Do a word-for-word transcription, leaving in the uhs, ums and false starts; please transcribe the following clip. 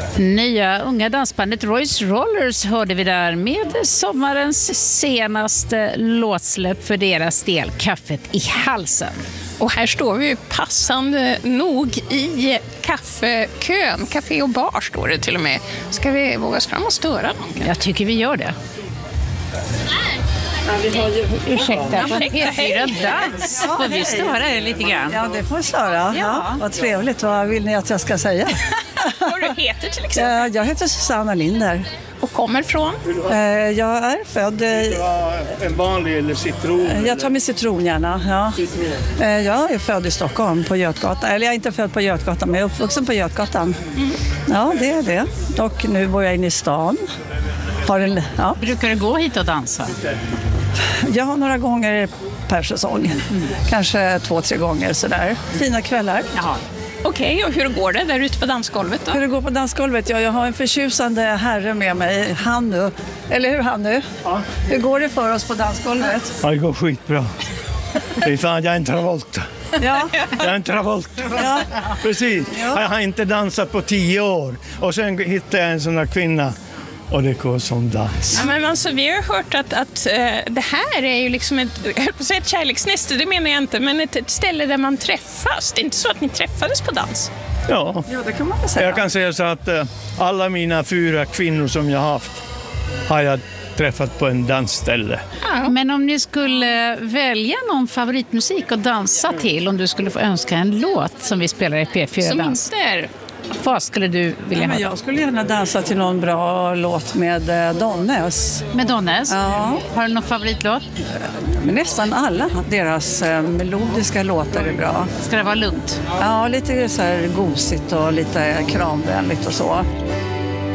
Nya unga dansbandet Royce Rollers hörde vi där med sommarens senaste låtsläpp för deras del, Kaffet i halsen. Och här står vi passande nog i kaffekön. Café och bar står det till och med. Ska vi våga oss fram och störa dem? Jag tycker vi gör det. Ja, vi har ju, ursäkta, från P fyra Dans. Får vi störa er lite grann? Ja, det får vi störa. Ja. Ja, vad trevligt. Vad vill ni att jag ska säga? Vad du heter till exempel? Jag heter Susanna Linder. Och kommer från? Jag är född... En vanlig eller citron? Jag tar med citron gärna, ja. Jag är född i Stockholm på Götgatan. Eller jag är inte född på Götgatan, men jag är uppvuxen på Götgatan. Mm. Ja, det är det. Och nu bor jag inne i stan. Har en, ja. Brukar du gå hit och dansa? Jag har några gånger per säsong. Mm. Kanske två, tre gånger sådär. Fina kvällar. Jaha. Okej, okay, och hur går det där ute på dansgolvet då? Hur det går på dansgolvet? Ja, jag har en förtjusande herre med mig, Hannu. Eller hur, Hannu? Ja. Hur går det för oss på dansgolvet? Ja, det går skitbra. Det är fan, jag är en Travolta. Ja. Jag är en Travolta. Ja. Precis. Ja. Jag har inte dansat på tio år. Och sen hittade jag en sån här kvinna. Och det går som dans. Ja, men alltså, vi har hört att, att uh, det här är ju liksom ett, jag höll på att säga ett kärleksnäste, det menar jag inte, men ett, ett ställe där man träffas. Det är inte så att ni träffades på dans? Ja, ja det kan man säga. Jag kan säga så att uh, alla mina fyra kvinnor som jag har haft har jag träffat på en dansställe. Ja. Men om ni skulle välja någon favoritmusik att dansa till, om du skulle få önska en låt som vi spelar i P fyra som Dans. Som inte är... Vad skulle du vilja ja, ha? Jag skulle gärna dansa till någon bra låt med Donnes. Med Donnes? Ja. Har du någon favoritlåt? Men nästan alla deras eh, melodiska låtar är bra. Ska det vara lugnt? Ja, lite så här gosigt och lite kramvänligt och så.